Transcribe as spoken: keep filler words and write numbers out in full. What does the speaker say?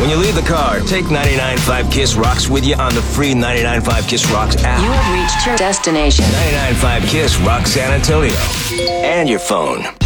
When you leave the car, take ninety-nine point five KISS Rocks with you on the free ninety-nine point five KISS Rocks app. You have reached your destination. ninety-nine point five KISS Rocks San Antonio. And your phone.